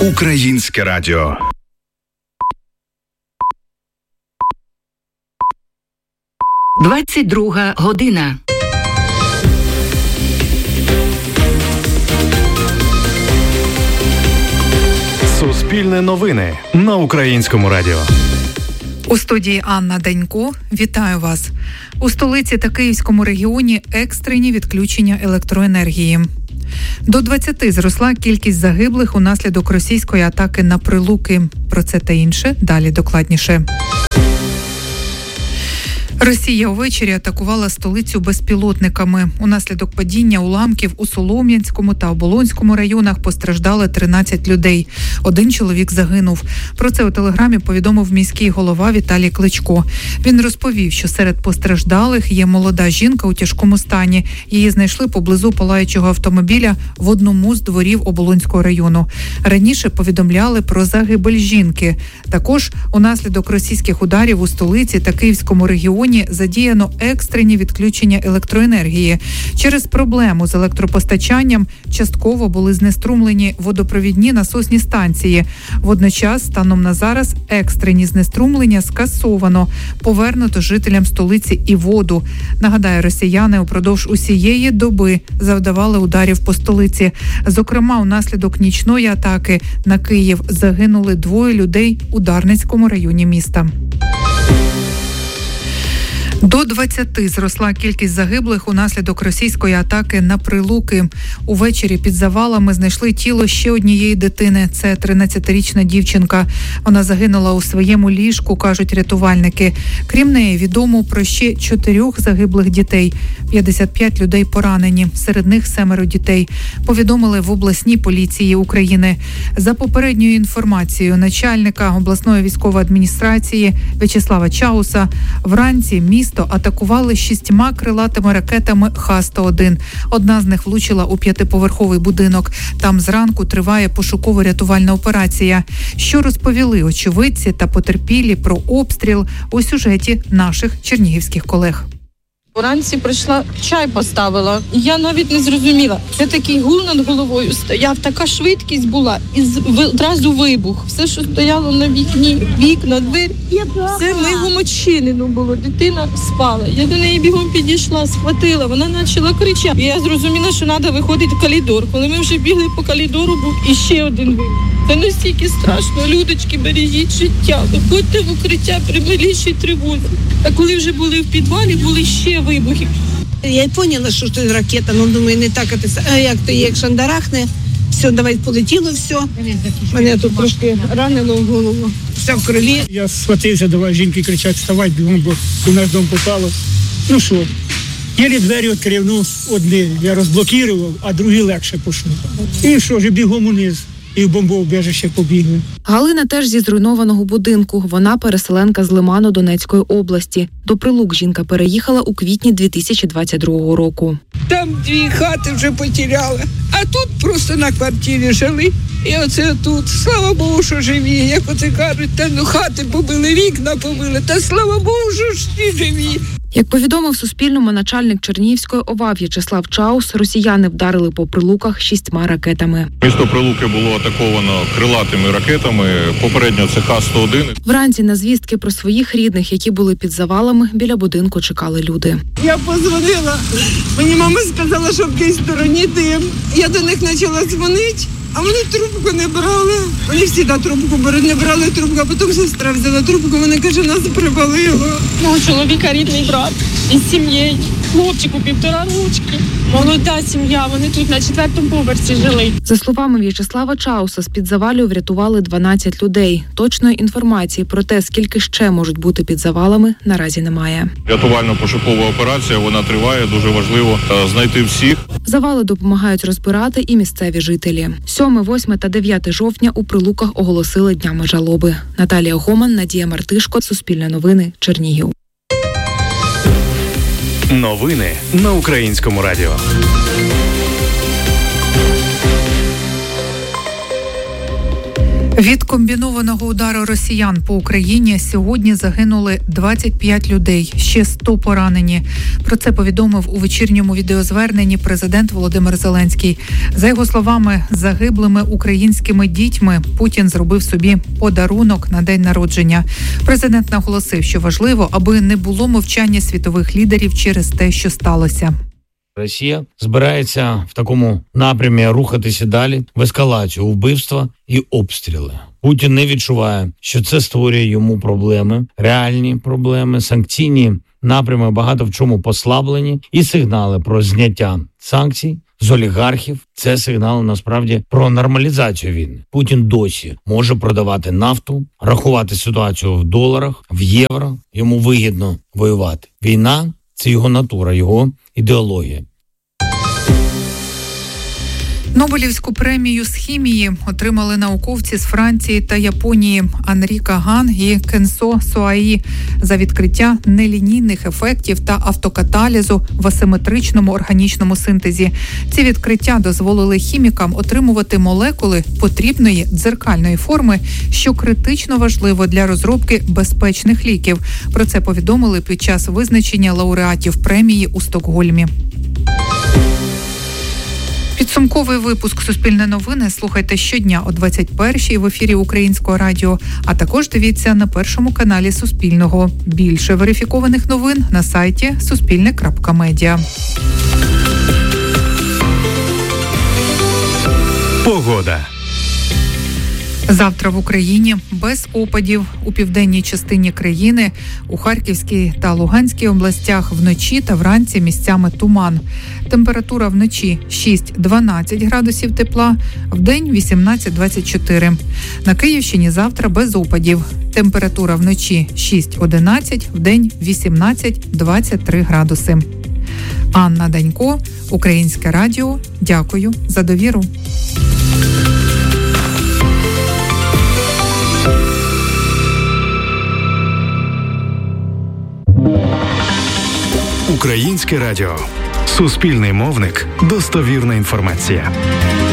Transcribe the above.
Українське радіо. «22 година». Суспільне новини на Українському радіо. У студії Анна Данько. Вітаю вас. У столиці та Київському регіоні екстрені відключення електроенергії. До 20 зросла кількість загиблих унаслідок російської атаки на Прилуки. Про це та інше далі докладніше. Росія увечері атакувала столицю безпілотниками. Унаслідок падіння уламків у Солом'янському та Оболонському районах постраждали 13 людей. Один чоловік загинув. Про це у телеграмі повідомив міський голова Віталій Кличко. Він розповів, що серед постраждалих є молода жінка у тяжкому стані. Її знайшли поблизу палаючого автомобіля в одному з дворів Оболонського району. Раніше повідомляли про загибель жінки. Також унаслідок російських ударів у столиці та Київському регіоні задіяно екстрені відключення електроенергії. Через проблему з електропостачанням частково були знеструмлені водопровідні насосні станції. Водночас, станом на зараз, екстрені знеструмлення скасовано. Повернуто жителям столиці і воду. Нагадаю, росіяни упродовж усієї доби завдавали ударів по столиці. Зокрема, унаслідок нічної атаки на Київ загинули 2 людей у Дарницькому районі міста. До 20 зросла кількість загиблих унаслідок російської атаки на Прилуки. Увечері під завалами знайшли тіло ще однієї дитини. Це 13-річна дівчинка. Вона загинула у своєму ліжку, кажуть рятувальники. Крім неї, відомо про ще 4 загиблих дітей. 55 людей поранені. Серед них 7 дітей. Повідомили в обласній поліції України. За попередньою інформацією начальника обласної військової адміністрації В'ячеслава Чауса, вранці місто атакували 6 крилатими ракетами Х-101. Одна з них влучила у 5-поверховий будинок. Там зранку триває пошуково-рятувальна операція. Що розповіли очевидці та потерпілі про обстріл у сюжеті наших чернігівських колег. Вранці прийшла, чай поставила. Я навіть не зрозуміла. Це такий гул над головою стояв, така швидкість була. І одразу вибух. Все, що стояло на вікні, вікна, двері, все мигом очинено було. Дитина спала. Я до неї бігом підійшла, схватила. Вона почала кричати. І я зрозуміла, що треба виходити в коридор. Коли ми вже бігли по коридору, був іще один вибух. Це настільки страшно. Людочки, бережіть життя. Виходьте в укриття при малійшій тривозі. А коли вже були в підвалі, були ще вибухи. Я поняла, що це ракета, але думаю, не так, як то є, як шандарахне. Все, давай, полетіло все. Мене тут трошки ранило в голову. Все в крові. Я схватився, давай жінки кричать, вставай, бігом, бо у наш дом попало. Ну що, єлі двері відкрив, ну одні я розблокував, а другі легше пішли. І що ж, бігом униз. І в бомбоубіжище побігли. Галина теж зі зруйнованого будинку. Вона переселенка з Лиману Донецької області. До Прилук жінка переїхала у квітні 2022 року. Там 2 хати вже потеряли, а тут просто на квартирі жили. І оце тут, слава Богу, що живі. Як оце кажуть, та ну хати побили, вікна побили, та слава Богу, що ж всі живі. Як повідомив Суспільному начальник Чернігівської ОВА В'ячеслав Чаус, росіяни вдарили по Прилуках 6 ракетами. Місто Прилуки було атаковано крилатими ракетами, попередньо це Х-101. Вранці на звістки про своїх рідних, які були під завалами, біля будинку чекали люди. Я подзвонила, мені мама сказала, що в тій стороні дим. Я до них почала дзвонити, а вони трубку не брали. Вони всі трубку беруть, не брали трубку, а потім сестра взяла трубку, вона каже, нас привалило. Мого чоловіка рідний брат із сім'єю. Хлопчику 1,5 рочки. Молода сім'я, вони тут на 4-му поверсі жили. За словами В'ячеслава Чауса, з-під завалів врятували 12 людей. Точної інформації про те, скільки ще можуть бути під завалами, наразі немає. Рятувально-пошукова операція, вона триває, дуже важливо знайти всіх. Завали допомагають розбирати і місцеві жителі. 7, 8 та 9 жовтня у Прилуках оголосили днями жалоби. Наталія Гоман, Надія Мартишко, Суспільне новини, Чернігів. Новини на Українському радіо. Від комбінованого удару росіян по Україні сьогодні загинули 25 людей, ще 100 поранені. Про це повідомив у вечірньому відеозверненні президент Володимир Зеленський. За його словами, загиблими українськими дітьми Путін зробив собі подарунок на день народження. Президент наголосив, що важливо, аби не було мовчання світових лідерів через те, що сталося. Росія збирається в такому напрямі рухатися далі в ескалацію, вбивства і обстріли. Путін не відчуває, що це створює йому проблеми, реальні проблеми, санкційні напрями багато в чому послаблені і сигнали про зняття санкцій з олігархів. Це сигнали насправді про нормалізацію війни. Путін досі може продавати нафту, рахувати ситуацію в доларах, в євро. Йому вигідно воювати. Війна – це його натура, його ідеологія. Нобелівську премію з хімії отримали науковці з Франції та Японії Анрі Каган і Кенсо Суаї за відкриття нелінійних ефектів та автокаталізу в асиметричному органічному синтезі. Ці відкриття дозволили хімікам отримувати молекули потрібної дзеркальної форми, що критично важливо для розробки безпечних ліків. Про це повідомили під час визначення лауреатів премії у Стокгольмі. Підсумковий випуск «Суспільне новини» слухайте щодня о 21-й в ефірі Українського радіо, а також дивіться на першому каналі Суспільного. Більше верифікованих новин на сайті suspilne.media. Погода. Завтра в Україні без опадів. У південній частині країни, у Харківській та Луганській областях вночі та вранці місцями туман. Температура вночі 6-12 градусів тепла, вдень 18-24. На Київщині завтра без опадів. Температура вночі 6-11, вдень 18-23 градуси. Анна Данько, Українське радіо. Дякую за довіру. Українське радіо. Суспільний мовник. Достовірна інформація.